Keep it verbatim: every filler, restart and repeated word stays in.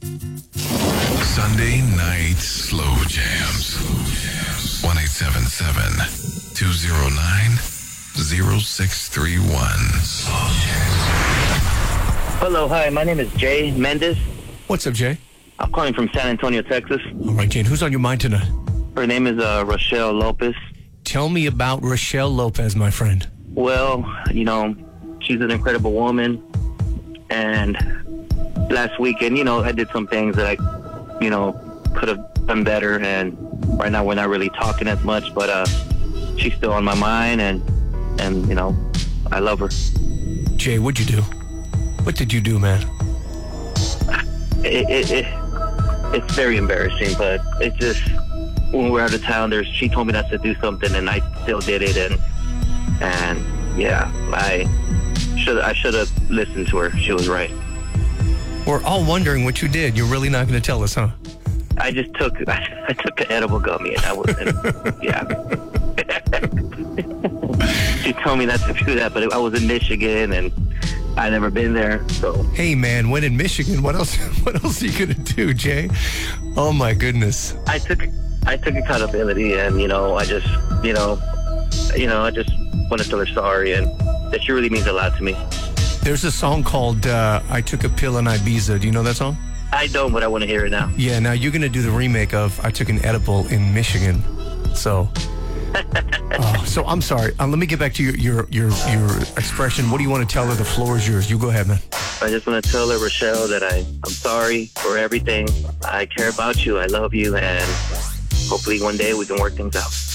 Sunday night slow jams. one eight seven seven, two oh nine, oh six three one. Hello, hi. My name is Jay Mendez. What's up, Jay? I'm calling from San Antonio, Texas. All right, Jane, who's on your mind tonight? Her name is uh, Rochelle Lopez. Tell me about Rochelle Lopez, my friend. Well, you know, she's an incredible woman. And last weekend, you know, I did some things that I, you know, could have done better. And right now we're not really talking as much, but uh, she's still on my mind. And, and you know, I love her. Jay, what'd you do? What did you do, man? It, it, it, it's very embarrassing, but it's just, when we're out of town, there's, she told me not to do something, and I still did it. And, and yeah, I should I should have listened to her. She was right. We're all wondering what you did. You're really not going to tell us, huh? I just took I, I took an edible gummy, and I was in, yeah. She told me not to do that, but I was in Michigan, and I never been there. So hey, man, when in Michigan, what else? What else are you going to do, Jay? Oh my goodness. I took I took accountability, and you know, I just you know, you know, I just want to tell her sorry, and that she really means a lot to me. There's a song called uh, "I Took a Pill in Ibiza." Do you know that song? I don't, but I want to hear it now. Yeah, now you're going to do the remake of "I Took an Edible in Michigan." So, uh, so I'm sorry. Uh, let me get back to your, your your your expression. What do you want to tell her? The floor is yours. You go ahead, man. I just want to tell her, Rochelle, that I I'm sorry for everything. I care about you. I love you, and hopefully one day we can work things out.